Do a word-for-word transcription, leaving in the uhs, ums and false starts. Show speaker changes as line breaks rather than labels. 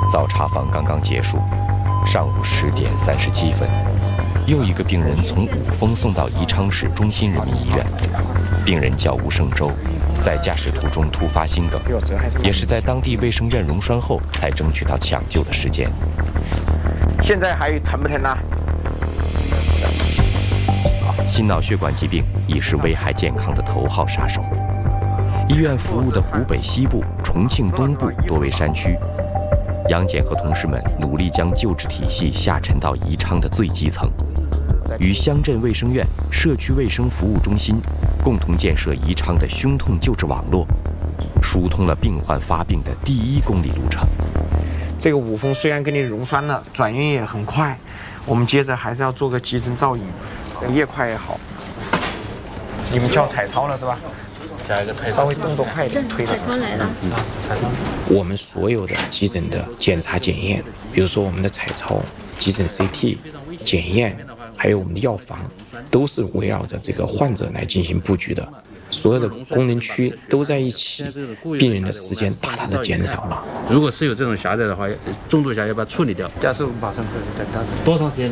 早查房刚刚结束，上午十点三十七分，又一个病人从五峰送到宜昌市中心人民医院。病人叫吴胜洲，在驾驶途中突发心梗，也是在当地卫生院溶栓后才争取到抢救的时间。
现在还疼不疼呢？
心脑血管疾病已是危害健康的头号杀手。医院服务的湖北西部、重庆东部多为山区，杨检和同事们努力将救治体系下沉到宜昌的最基层，与乡镇卫生院、社区卫生服务中心共同建设宜昌的胸痛救治网络，疏通了病患发病的第一公里路程。
这个五峰虽然给你溶栓了，转运也很快，我们接着还是要做个急诊造影，这个越快越好。你们叫彩超了是吧？加一个彩超，稍微动作快一点，推的。
彩超来了。
嗯，彩超。
我们所有的急诊的检查检验，比如说我们的彩超、急诊 C T 检验，还有我们的药房，都是围绕着这个患者来进行布局的。所有的功能区都在一起，病人的时间大大的减少了。
如果是有这种狭窄的话，重度狭窄要把它处理掉。
假设我们马上可以等到
多长时间？